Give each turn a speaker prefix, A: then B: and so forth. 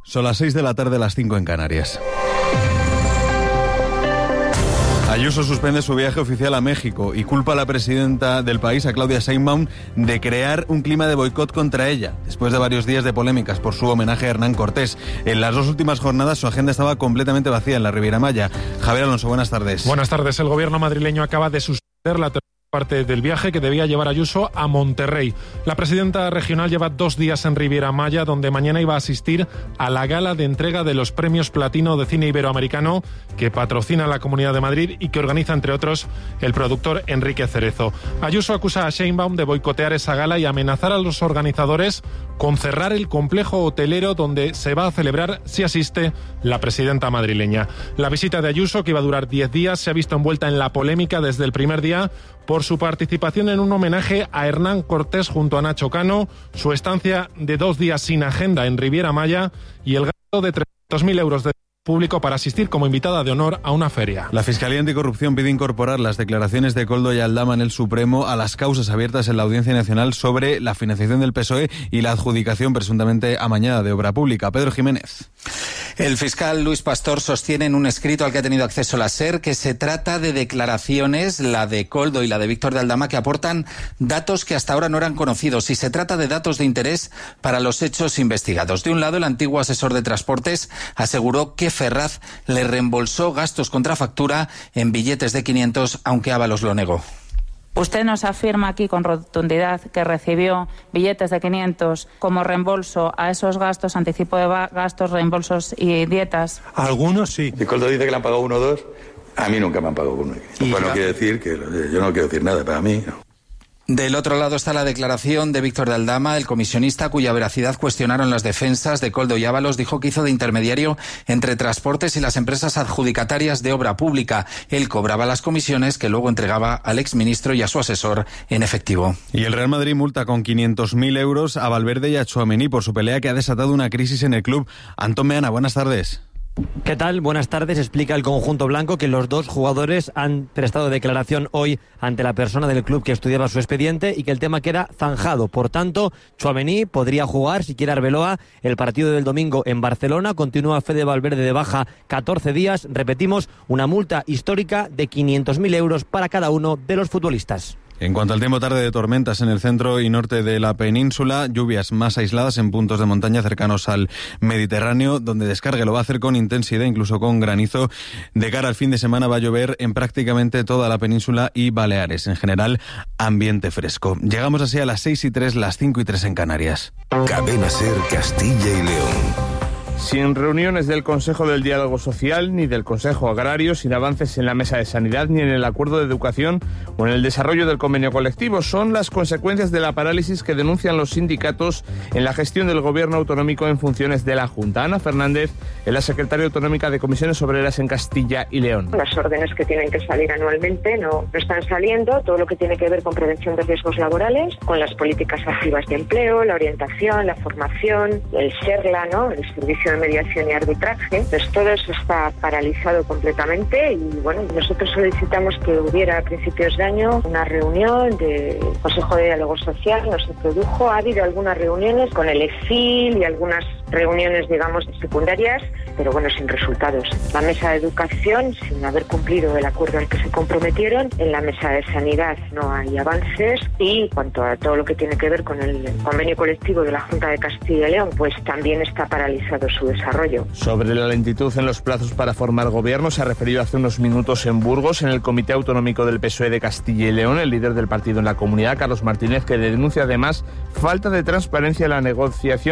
A: Son las 6 de la tarde, las 5 en Canarias. Ayuso suspende su viaje oficial a México y culpa a la presidenta del país, a Claudia Sheinbaum, de crear un clima de boicot contra ella, después de varios días de polémicas por su homenaje a Hernán Cortés. En las 2 últimas jornadas su agenda estaba completamente vacía en la Riviera Maya. Javier Alonso, buenas tardes.
B: Buenas tardes. El gobierno madrileño acaba de suspender la parte del viaje que debía llevar Ayuso a Monterrey. La presidenta regional lleva 2 días en Riviera Maya, donde mañana iba a asistir a la gala de entrega de los premios Platino de Cine Iberoamericano que patrocina la Comunidad de Madrid y que organiza, entre otros, el productor Enrique Cerezo. Ayuso acusa a Sheinbaum de boicotear esa gala y amenazar a los organizadores con cerrar el complejo hotelero donde se va a celebrar si asiste la presidenta madrileña. La visita de Ayuso, que iba a durar 10 días, se ha visto envuelta en la polémica desde el primer día por su participación en un homenaje a Hernán Cortés junto a Nacho Cano, su estancia de 2 días sin agenda en Riviera Maya y el gasto de 300.000 euros de público para asistir como invitada de honor a una feria.
A: La Fiscalía Anticorrupción pide incorporar las declaraciones de Koldo y Aldama en el Supremo a las causas abiertas en la Audiencia Nacional sobre la financiación del PSOE y la adjudicación presuntamente amañada de obra pública. Pedro Jiménez.
C: El fiscal Luis Pastor sostiene en un escrito al que ha tenido acceso la SER que se trata de declaraciones, la de Koldo y la de Víctor de Aldama, que aportan datos que hasta ahora no eran conocidos y se trata de datos de interés para los hechos investigados. De un lado, el antiguo asesor de Transportes aseguró que Ferraz le reembolsó gastos contra factura en billetes de 500, aunque Ábalos lo negó.
D: Usted nos afirma aquí con rotundidad que recibió billetes de 500 como reembolso a esos gastos, anticipo de gastos, reembolsos y dietas.
E: Algunos sí.
F: Y Koldo dice que le han pagado 1 o 2. A mí nunca me han pagado 1. Pues no quiere decir que yo no quiero decir nada para mí, ¿no?
C: Del otro lado está la declaración de Víctor de Aldama, el comisionista cuya veracidad cuestionaron las defensas de Koldo y Ábalos. Dijo que hizo de intermediario entre Transportes y las empresas adjudicatarias de obra pública. Él cobraba las comisiones que luego entregaba al exministro y a su asesor en efectivo.
A: Y el Real Madrid multa con 500.000 euros a Valverde y a Tchouaméni por su pelea que ha desatado una crisis en el club. Antón Meana, buenas tardes.
G: ¿Qué tal? Buenas tardes. Explica el conjunto blanco que los 2 jugadores han prestado declaración hoy ante la persona del club que estudiaba su expediente y que el tema queda zanjado. Por tanto, Tchouaméni podría jugar, si quiere Arbeloa, el partido del domingo en Barcelona. Continúa Fede Valverde de baja 14 días. Repetimos, una multa histórica de 500.000 euros para cada uno de los futbolistas.
A: En cuanto al tiempo, tarde de tormentas en el centro y norte de la península, lluvias más aisladas en puntos de montaña cercanos al Mediterráneo, donde descargue lo va a hacer con intensidad, incluso con granizo. De cara al fin de semana va a llover en prácticamente toda la península y Baleares. En general, ambiente fresco. Llegamos así a las 6:03, las 5:03 en Canarias.
H: Cadena SER Castilla y León.
I: Sin reuniones del Consejo del Diálogo Social ni del Consejo Agrario, sin avances en la Mesa de Sanidad ni en el Acuerdo de Educación o en el desarrollo del convenio colectivo, son las consecuencias de la parálisis que denuncian los sindicatos en la gestión del Gobierno autonómico en funciones de la Junta. Ana Fernández es la secretaria autonómica de Comisiones Obreras en Castilla y León.
J: Las órdenes que tienen que salir anualmente no están saliendo, todo lo que tiene que ver con prevención de riesgos laborales, con las políticas activas de empleo, la orientación, la formación, el SERLA, ¿no?, el servicio de mediación y arbitraje. Pues todo eso está paralizado completamente y bueno, nosotros solicitamos que hubiera a principios de año una reunión del Consejo de Diálogo Social, no se produjo, ha habido algunas reuniones con el EFIL y algunas reuniones, digamos, secundarias, pero bueno, sin resultados. La Mesa de Educación, sin haber cumplido el acuerdo al que se comprometieron, en la Mesa de Sanidad no hay avances y en cuanto a todo lo que tiene que ver con el convenio colectivo de la Junta de Castilla y León, pues también está paralizado su desarrollo.
I: Sobre la lentitud en los plazos para formar gobierno se ha referido hace unos minutos en Burgos, en el Comité Autonómico del PSOE de Castilla y León, el líder del partido en la comunidad, Carlos Martínez, que denuncia además falta de transparencia en la negociación